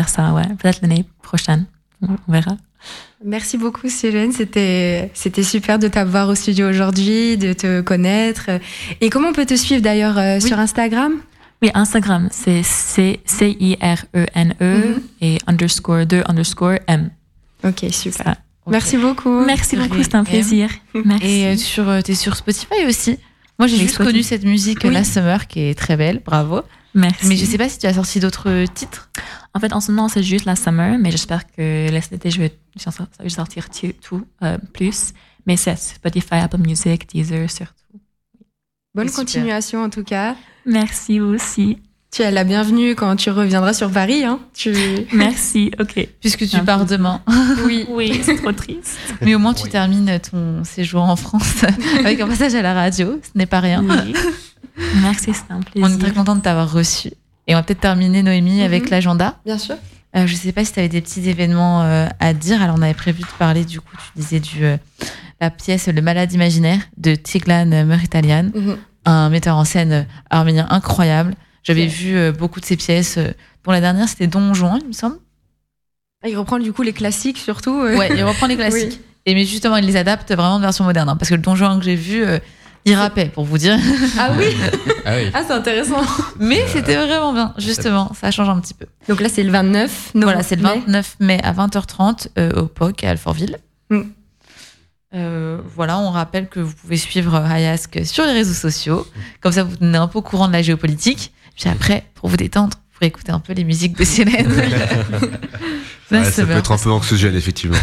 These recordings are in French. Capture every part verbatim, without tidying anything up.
faire ça, ouais. Peut-être l'année prochaine. On verra. Merci beaucoup, Célène. C'était, c'était super de t'avoir au studio aujourd'hui, de te connaître. Et comment on peut te suivre d'ailleurs euh, oui. sur Instagram? Oui, Instagram, c'est C I R E N E mm-hmm. et underscore deux underscore M. Ok, super. Okay. Merci beaucoup. Merci beaucoup, c'est un plaisir. Merci. Et euh, sur, euh, t'es sur Spotify aussi? Moi, j'ai juste connu cette musique oui. Last Summer qui est très belle. Bravo. Merci. Mais je sais pas si tu as sorti d'autres titres. En fait, en ce moment, c'est juste Last Summer, mais j'espère que cet été, je vais, je vais sortir tout, tout euh, plus. Mais c'est Spotify, Apple Music, Deezer, surtout. Bonne c'est continuation, super. En tout cas. Merci aussi. Tu es la bienvenue quand tu reviendras sur Paris. Hein. Tu... Merci, ok. Puisque tu pars demain. Oui, oui, c'est trop triste. Mais au moins, tu oui. termines ton séjour en France avec un passage à la radio. Ce n'est pas rien. Oui. Merci, c'est un plaisir. On est très content de t'avoir reçu. Et on va peut-être terminer, Noémie, mm-hmm. avec l'agenda. Bien sûr. Euh, je ne sais pas si tu avais des petits événements euh, à dire. Alors, on avait prévu de parler, du coup, tu disais du euh, la pièce Le Malade imaginaire de Tigran Murtalian, mm-hmm. un metteur en scène arménien incroyable. J'avais okay. vu euh, beaucoup de ses pièces. Pour la dernière, c'était Don Juan, il me semble. Il reprend du coup les classiques, surtout. Euh... Ouais, il reprend les classiques. Oui. Et mais justement, il les adapte vraiment de version moderne. Hein, parce que le Don Juan que j'ai vu... Euh, il rappait, pour vous dire. Ah oui. Ah oui. Ah, c'est intéressant. Mais c'était vraiment bien, justement. Ça change un petit peu. Donc là, c'est le vingt-neuf. Non, voilà, c'est le vingt-neuf mai à vingt heures trente euh, au P O C à Alfortville. Mm. Euh, voilà, on rappelle que vous pouvez suivre Hayask sur les réseaux sociaux. Comme ça, vous tenez un peu au courant de la géopolitique. Puis après, pour vous détendre, vous pourrez écouter un peu les musiques de Célène. Ouais, ça peut être un peu anxiogène, effectivement.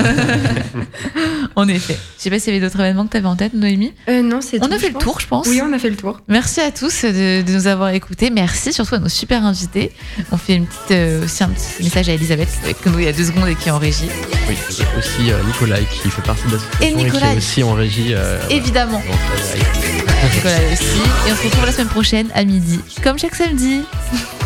En effet. Je sais pas s'il y avait d'autres événements que tu avais en tête, Noémie. Euh, non, c'est On tout, a fait le pense. tour, je pense. Oui, on a fait le tour. Merci à tous de, de nous avoir écoutés. Merci surtout à nos super invités. On fait une petite, euh, aussi un petit message à Elisabeth qui est avec nous il y a deux secondes et qui est en régie. Oui, aussi euh, Nicolas qui fait partie de l'association et, Nicolas, et qui est aussi en régie. Euh, évidemment. Voilà. Nicolas aussi. Et on se retrouve la semaine prochaine à midi, comme chaque samedi.